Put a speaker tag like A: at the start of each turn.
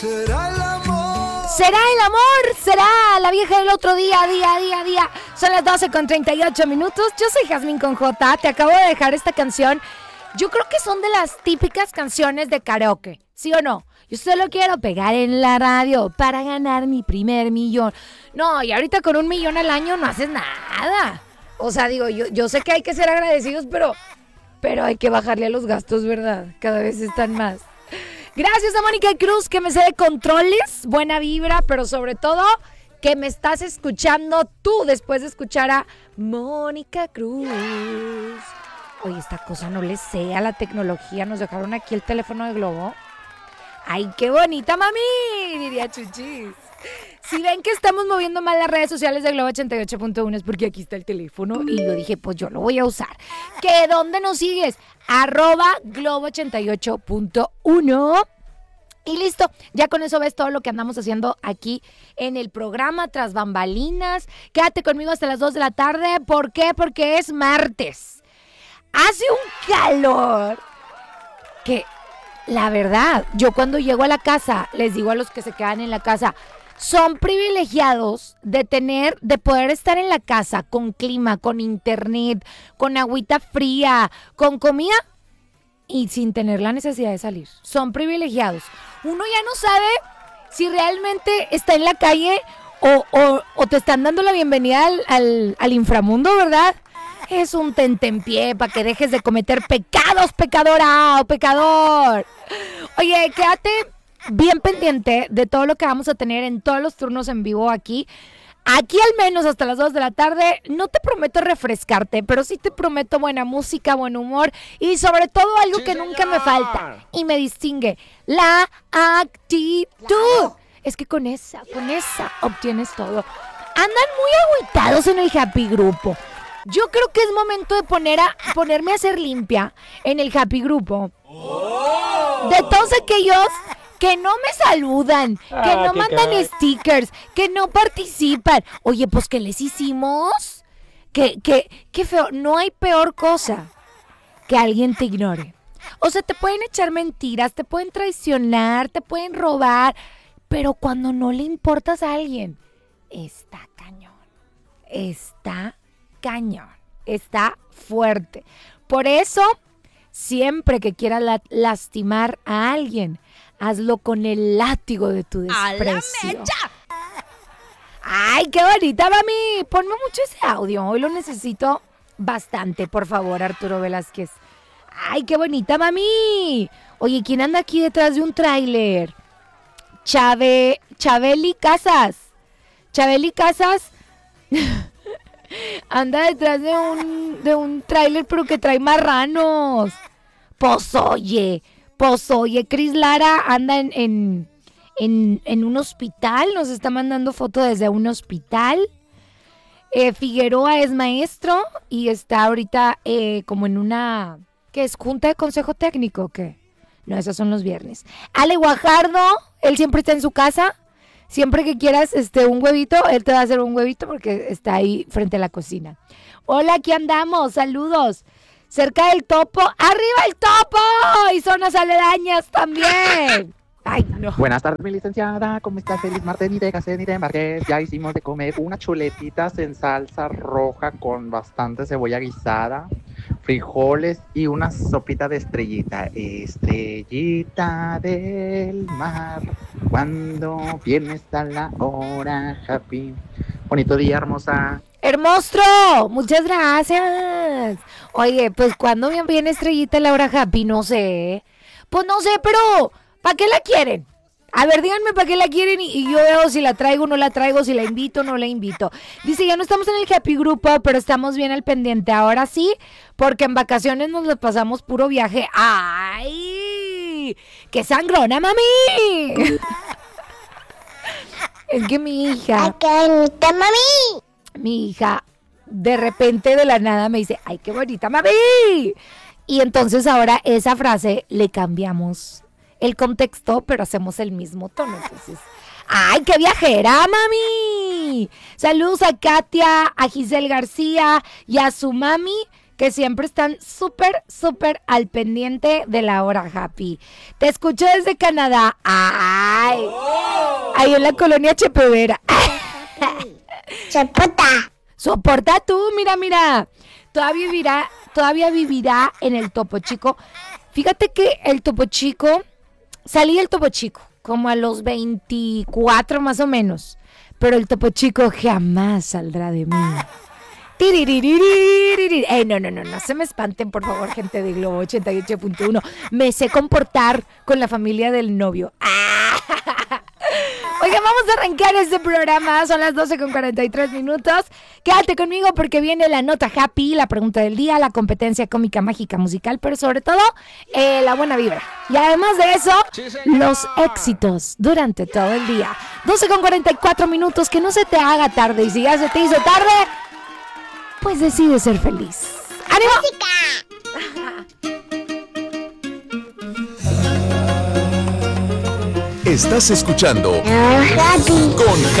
A: Será el amor, será la vieja del otro día. Son las 12:38. Yo soy Jazmín con J. Te acabo de dejar esta canción. Yo creo que son de las típicas canciones de karaoke, ¿sí o no? Yo solo quiero pegar en la radio para ganar mi primer millón. No, y ahorita con 1 millón al año no haces nada. O sea, digo, yo sé que hay que ser agradecidos, pero hay que bajarle a los gastos, ¿verdad? Cada vez están más. Gracias a Mónica Cruz, que me cede controles, buena vibra, pero sobre todo que me estás escuchando tú después de escuchar a Mónica Cruz. Oye, esta cosa no le sé a la tecnología. Nos dejaron aquí el teléfono de Globo. ¡Ay, qué bonita, mami! Diría Chuchis. Si ven que estamos moviendo mal las redes sociales de Globo 88.1 es porque aquí está el teléfono y yo dije, pues yo lo voy a usar. ¿Que dónde nos sigues? @Globo 88.1. Y listo, ya con eso ves todo lo que andamos haciendo aquí en el programa Tras Bambalinas. Quédate conmigo hasta las 2 de la tarde. ¿Por qué? Porque es martes. Hace un calor que, la verdad, yo cuando llego a la casa, les digo a los que se quedan en la casa, son privilegiados de poder estar en la casa con clima, con internet, con agüita fría, con comida y sin tener la necesidad de salir. Son privilegiados. Uno ya no sabe si realmente está en la calle o te están dando la bienvenida al inframundo, ¿verdad? Es un tentempié para que dejes de cometer pecados, pecadora o pecador. Oye, quédate bien pendiente de todo lo que vamos a tener en todos los turnos en vivo aquí. Aquí al menos hasta las 2 de la tarde. No te prometo refrescarte, pero sí te prometo buena música, buen humor y sobre todo algo que nunca me falta y me distingue, la actitud. Claro. Es que con esa obtienes todo. Andan muy agüitados en el Happy Grupo. Yo creo que es momento de ponerme a hacer limpia en el Happy Grupo. De todos aquellos que no me saludan, que no mandan stickers, que no participan. Oye, pues, ¿qué les hicimos? Qué feo. No hay peor cosa que alguien te ignore. O sea, te pueden echar mentiras, te pueden traicionar, te pueden robar, pero cuando no le importas a alguien, está cañón. Está fuerte. Por eso, siempre que quieras lastimar a alguien, hazlo con el látigo de tu desprecio. ¡A la mecha! ¡Ay, qué bonita, mami! Ponme mucho ese audio. Hoy lo necesito bastante, por favor, Arturo Velázquez. ¡Ay, qué bonita, mami! Oye, ¿quién anda aquí detrás de un tráiler? Chabeli Casas. Chabeli Casas anda detrás de un tráiler, pero que trae marranos. Pues oye, Cris Lara anda en un hospital, nos está mandando foto desde un hospital. Figueroa es maestro y está ahorita como en una, ¿qué es? ¿Junta de consejo técnico o qué? No, esos son los viernes. Ale Guajardo, él siempre está en su casa. Siempre que quieras un huevito, él te va a hacer un huevito porque está ahí frente a la cocina. Hola, aquí andamos, saludos. Cerca del Topo, ¡arriba el Topo! Y zonas aledañas también. Ay, no.
B: Buenas tardes, mi licenciada. ¿Cómo estás? Feliz martes, ni te casé ni te embarques. Ya hicimos de comer unas chuletitas en salsa roja con bastante cebolla guisada, frijoles y una sopita de estrellita. Estrellita del mar, cuando vienes a la hora, happy. Bonito día, hermosa.
A: ¡Hermoso! Muchas gracias. Oye, pues ¿cuándo viene Estrellita la hora happy? No sé. Pues no sé, pero ¿para qué la quieren? A ver, díganme para qué la quieren y yo veo si la traigo o no la traigo, si la invito o no la invito. Dice, ya no estamos en el Happy Grupo, pero estamos bien al pendiente. Ahora sí, porque en vacaciones nos lo pasamos puro viaje. ¡Ay! ¡Qué sangrona, mami! Es que mi hija...
C: ¡Ay, qué bonita, mami!
A: Mi hija, de repente, de la nada, me dice, ¡ay, qué bonita, mami! Y entonces ahora esa frase le cambiamos el contexto, pero hacemos el mismo tono. Entonces, ¡ay, qué viajera, mami! Saludos a Katia, a Giselle García y a su mami, que siempre están súper, súper al pendiente de la hora happy. Te escucho desde Canadá. ¡Ay! Ahí en la colonia Chepevera.
C: Chapota.
A: Soporta tú, mira. Todavía vivirá en el Topo Chico. Fíjate que el Topo Chico, salí del Topo Chico como a los 24 más o menos, pero el Topo Chico jamás saldrá de mí. No se me espanten, por favor, gente de Globo 88.1. Me sé comportar con la familia del novio. Oigan, vamos a arrancar este programa. Son las 12:43. Quédate conmigo porque viene la nota happy, la pregunta del día, la competencia cómica, mágica, musical, pero sobre todo, la buena vibra. Y además de eso, los éxitos durante todo el día. 12:44, que no se te haga tarde. Y si ya se te hizo tarde, pues decide ser feliz. ¡Ánimo!
D: Estás escuchando
C: Happy.
D: con